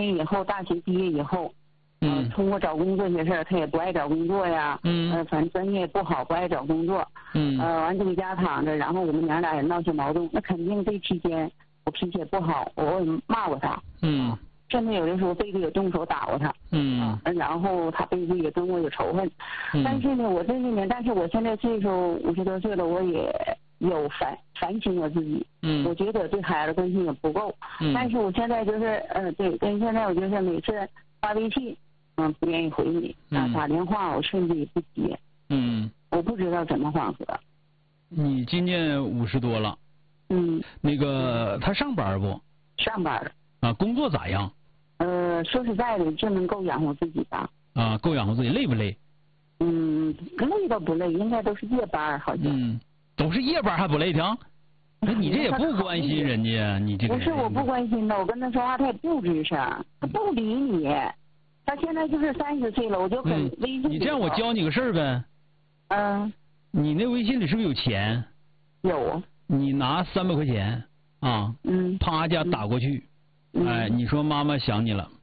年以后，大学毕业以后，通过找工作这事儿，他也不爱找工作呀，反正专业不好，不爱找工作，完就搁家躺着，然后我们娘俩也闹起矛盾，那肯定这期间我脾气也不好，我骂过他，甚至有的时候背地也动手打过他，然后他背地也跟我有仇恨，但是呢，我这些年，但是我现在岁数50多岁了，我也有反省我自己，我觉得对孩子关心也不够，但是我现在就是对，跟现在我就是每次发微信，不愿意回你，打电话我甚至也不接，我不知道怎么缓和。 你今年50多了，那个他上班不？ 上班了。 啊，工作咋样？ 说实在的，就能够养活自己吧。 啊，够养活自己，累不累？ 累倒不累，应该都是夜班，好像。 都是夜班还不累挺？那你这也不关心人家，你这个。 不是我不关心他，我跟他说话他也不吱声，他不理你。他现在就是30岁了，我就跟微信。 你这样我教你个事儿呗。你那微信里是不是有钱？ 有。 你拿300块钱啊，啪家打过去。哎，你说妈妈想你了。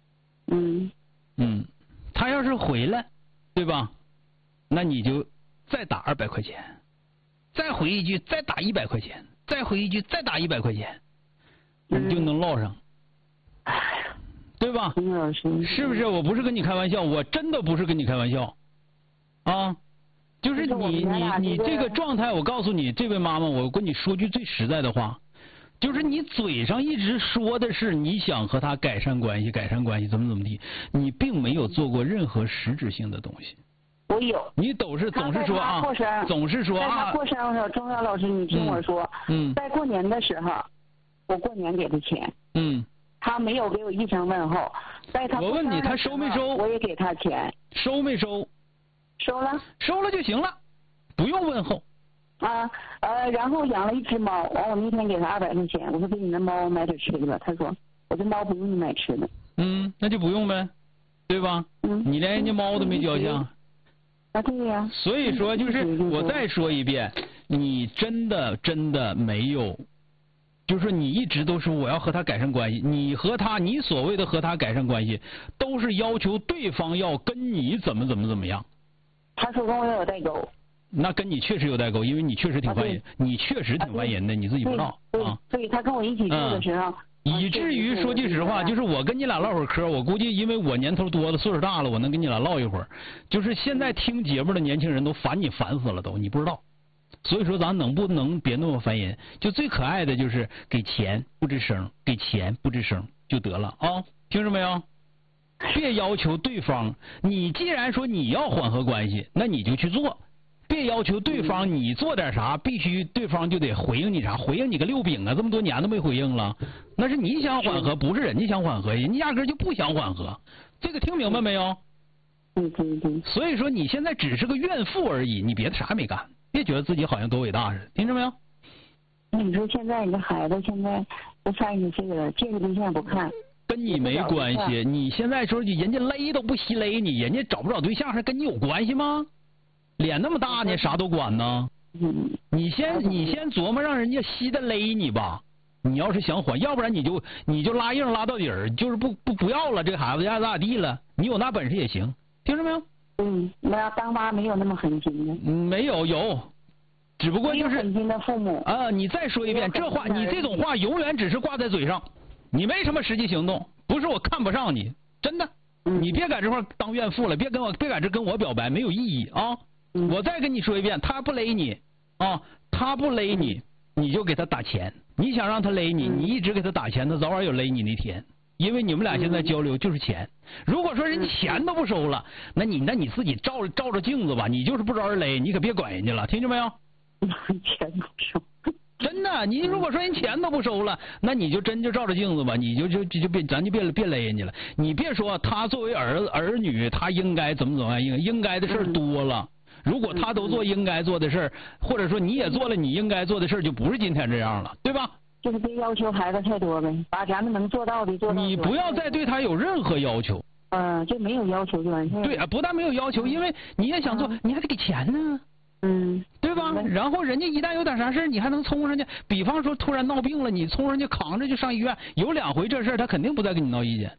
他要是回来，对吧？那你就再打200块钱，再回一句，再打100块钱，再回一句，再打100块钱，你就能落上，对吧？是不是？我不是跟你开玩笑，我真的不是跟你开玩笑，啊，就是你这个状态，我告诉你，这位妈妈，我跟你说句最实在的话。就是你嘴上一直说的是你想和他改善关系，怎么地，你并没有做过任何实质性的东西。 我有。 你总是说啊，总是说啊。 在他过生日，钟晓老师，你听我说，在过年的时候，我过年给他钱，他没有给我一声问候。在他我问你，他收没收？ 我也给他钱。 收没收？ 收了。 收了就行了，不用问候。 然后养了一只猫，完我那天给他200块钱，我说给你那猫买点吃的吧，他说我这猫不用你买吃的。 那就不用呗，对吧？你连人家猫都没交上。 对呀。 所以说就是我再说一遍，你真的没有，就是你一直都说我要和他改善关系，你所谓的和他改善关系，都是要求对方要跟你怎么样。 他说跟我有代沟。 那跟你确实有代沟，因为你确实挺烦人，你确实挺烦人的，你自己不知道啊。 对，他跟我一起住的时候， 以至于说句实话，就是我跟你俩唠会儿嗑，我估计因为我年头多了，岁数大了，我能跟你俩唠一会儿。就是现在听节目的年轻人都烦死了都，你不知道。所以说咱能不能别那么烦人？就最可爱的就是给钱不吱声，给钱不吱声就得了啊，听着没有？别要求对方，你既然说你要缓和关系，那你就去做。别要求对方你做点啥，必须对方就得回应你啥，回应你个6饼啊！这么多年都没回应了，那是你想缓和，不是人家想缓和，人家压根就不想缓和。这个听明白没有？所以说你现在只是个怨妇而已，你别的啥也没干，别觉得自己好像多伟大似的，听着没有？ 你说现在你的孩子现在都30岁了，介绍对象不看。 跟你没关系，你现在说人家勒都不稀勒你，人家找不找对象还跟你有关系吗？脸那么大呢，啥都管呢。你先琢磨让人家稀的勒你吧。你要是想缓，要不然你就拉硬拉到底儿，就是不要了，这孩子爱咋地了。你有那本事也行，听着没有？ 那当妈没有那么狠心的。 没有，只不过就是狠心的父母啊。你再说一遍这话，你这种话永远只是挂在嘴上，你没什么实际行动。不是我看不上你，真的。你别在这块当怨妇了，别在这跟我表白，没有意义啊。我再跟你说一遍，他不勒你啊，他不勒你，你就给他打钱。你想让他勒你，你一直给他打钱，他早晚有勒你那天。因为你们俩现在交流就是钱。如果说人钱都不收了，那你自己照着镜子吧，你就是不招人勒，你可别管人家了，听见没有？ 钱不收。 真的，你如果说人钱都不收了，那你就真就照着镜子吧，你就别咱就别勒人家了。你别说他作为儿女，他应该怎么样，应该的事多了。如果他都做应该做的事儿，或者说你也做了你应该做的事儿，就不是今天这样了，对吧？ 就是别要求孩子太多呗，把咱们能做到的做到。 你不要再对他有任何要求。 就没有要求就完事儿。 对啊，不但没有要求，因为你也想做，你还得给钱呢。对吧？然后人家一旦有点啥事你还能冲上去。比方说突然闹病了，你冲上去扛着就上医院，有2回这事儿，他肯定不再跟你闹意见。